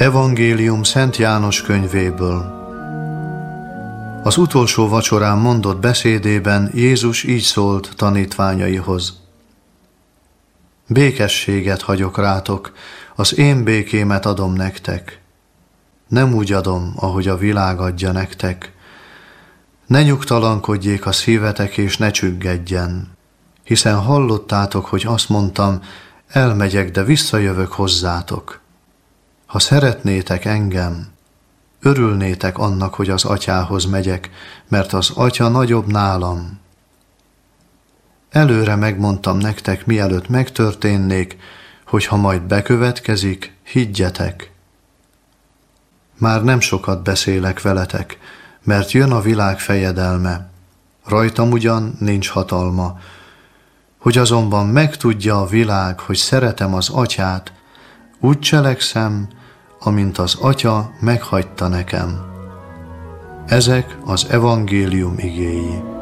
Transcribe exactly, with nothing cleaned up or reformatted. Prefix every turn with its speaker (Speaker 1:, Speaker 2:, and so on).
Speaker 1: Evangélium Szent János könyvéből. Az utolsó vacsorán mondott beszédében Jézus így szólt tanítványaihoz. Békességet hagyok rátok, az én békémet adom nektek. Nem úgy adom, ahogy a világ adja nektek. Ne nyugtalankodjék a szívetek, és ne csüggedjen, hiszen hallottátok, hogy azt mondtam, elmegyek, de visszajövök hozzátok. Ha szeretnétek engem, örülnétek annak, hogy az Atyához megyek, mert az Atya nagyobb nálam. Előre megmondtam nektek, mielőtt megtörténnék, hogy ha majd bekövetkezik, higgyetek. Már nem sokat beszélek veletek, mert jön a világ fejedelme. Rajtam ugyan nincs hatalma, hogy azonban megtudja a világ, hogy szeretem az Atyát, úgy cselekszem, amint az Atya meghagyta nekem. Ezek az evangélium igéi.